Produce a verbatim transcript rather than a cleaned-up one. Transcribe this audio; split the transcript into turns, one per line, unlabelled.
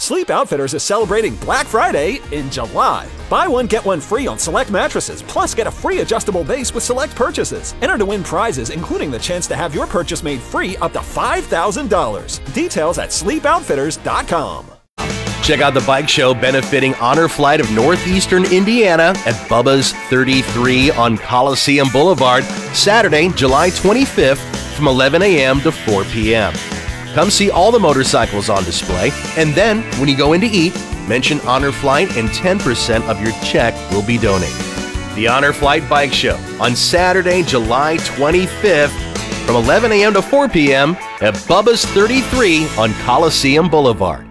Sleep Outfitters is celebrating Black Friday in July. Buy one, get one free on select mattresses, plus get a free adjustable base with select purchases. Enter to win prizes, including the chance to have your purchase made free up to five thousand dollars. Details at sleep outfitters dot com.
Check out the bike show benefiting Honor Flight of Northeastern Indiana at Bubba's thirty-three on Coliseum Boulevard, Saturday, July twenty-fifth from eleven a.m. to four p.m. Come see all the motorcycles on display, and then when you go in to eat, mention Honor Flight and ten percent of your check will be donated. The Honor Flight Bike Show on Saturday, July twenty-fifth from eleven a.m. to four p.m. at Bubba's thirty-three on Coliseum Boulevard.